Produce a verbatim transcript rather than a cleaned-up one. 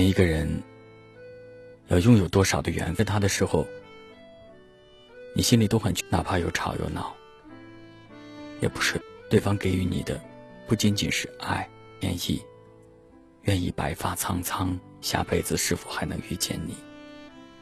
每一个人要拥有多少的缘分，他的时候，你心里都很，哪怕有吵有闹，也不是对方给予你的，不仅仅是爱、愿意，愿意白发苍苍，下辈子是否还能遇见你？